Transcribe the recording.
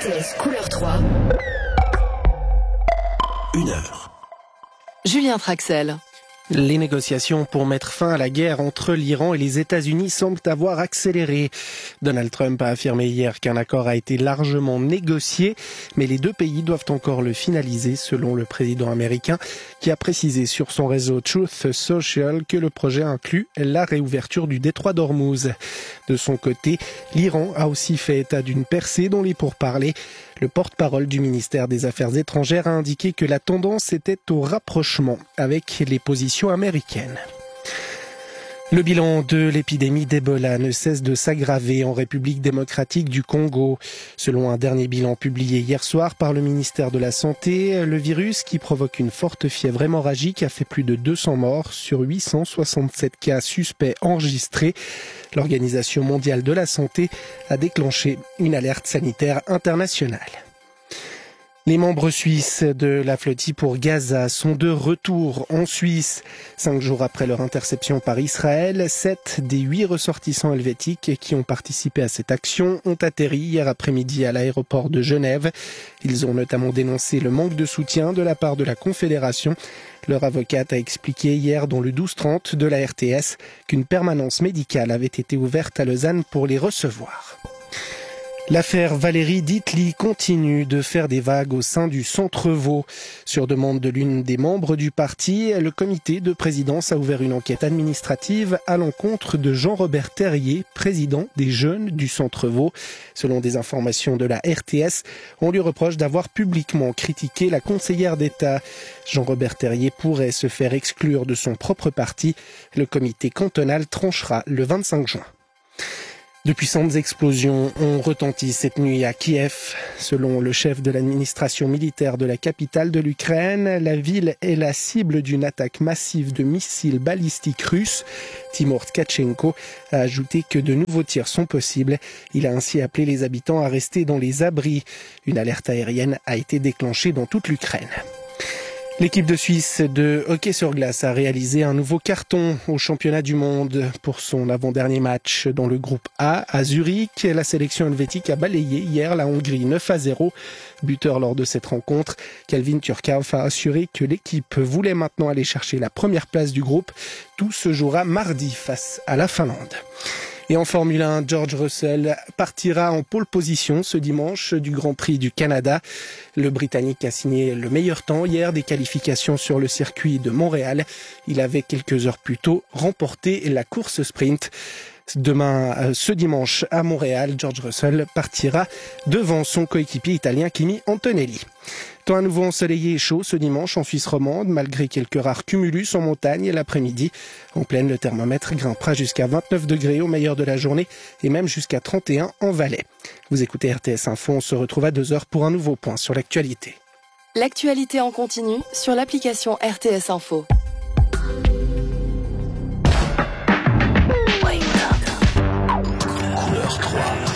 RTS couleur 3. 1h. Julien Traxel. Les négociations pour mettre fin à la guerre entre l'Iran et les États-Unis semblent avoir accéléré. Donald Trump a affirmé hier qu'un accord a été largement négocié, mais les deux pays doivent encore le finaliser, selon le président américain, qui a précisé sur son réseau Truth Social que le projet inclut la réouverture du détroit d'Ormuz. De son côté, l'Iran a aussi fait état d'une percée dans les pourparlers. Le porte-parole du ministère des Affaires étrangères a indiqué que la tendance était au rapprochement avec les positions américaines. Le bilan de l'épidémie d'Ebola ne cesse de s'aggraver en République démocratique du Congo. Selon un dernier bilan publié hier soir par le ministère de la Santé, le virus qui provoque une forte fièvre hémorragique a fait plus de 200 morts sur 867 cas suspects enregistrés. L'Organisation mondiale de la santé a déclenché une alerte sanitaire internationale. Les membres suisses de la flottille pour Gaza sont de retour en Suisse. 5 jours après leur interception par Israël, 7 des 8 ressortissants helvétiques qui ont participé à cette action ont atterri hier après-midi à l'aéroport de Genève. Ils ont notamment dénoncé le manque de soutien de la part de la Confédération. Leur avocate a expliqué hier dans le 12-30 de la RTS qu'une permanence médicale avait été ouverte à Lausanne pour les recevoir. L'affaire Valérie Ditli continue de faire des vagues au sein du Centre Vaud. Sur demande de l'une des membres du parti, le comité de présidence a ouvert une enquête administrative à l'encontre de Jean-Robert Terrier, président des Jeunes du Centre Vaud. Selon des informations de la RTS, on lui reproche d'avoir publiquement critiqué la conseillère d'État. Jean-Robert Terrier pourrait se faire exclure de son propre parti. Le comité cantonal tranchera le 25 juin. De puissantes explosions ont retenti cette nuit à Kiev. Selon le chef de l'administration militaire de la capitale de l'Ukraine, la ville est la cible d'une attaque massive de missiles balistiques russes. Timur Tkachenko a ajouté que de nouveaux tirs sont possibles. Il a ainsi appelé les habitants à rester dans les abris. Une alerte aérienne a été déclenchée dans toute l'Ukraine. L'équipe de Suisse de hockey sur glace a réalisé un nouveau carton au championnat du monde pour son avant-dernier match dans le groupe A à Zurich. La sélection helvétique a balayé hier la Hongrie 9-0. Buteur lors de cette rencontre, Calvin Turkov a assuré que l'équipe voulait maintenant aller chercher la première place du groupe. Tout se jouera mardi face à la Finlande. Et en Formule 1, George Russell partira en pole position ce dimanche du Grand Prix du Canada. Le Britannique a signé le meilleur temps hier des qualifications sur le circuit de Montréal. Il avait quelques heures plus tôt remporté la course sprint. Ce dimanche à Montréal, George Russell partira devant son coéquipier italien Kimi Antonelli. Temps à nouveau ensoleillé et chaud ce dimanche en Suisse romande, malgré quelques rares cumulus en montagne l'après-midi. En plaine, le thermomètre grimpera jusqu'à 29 degrés au meilleur de la journée et même jusqu'à 31 en Valais. Vous écoutez RTS Info, on se retrouve à 2h pour un nouveau point sur l'actualité. L'actualité en continu sur l'application RTS Info. Couleur 3.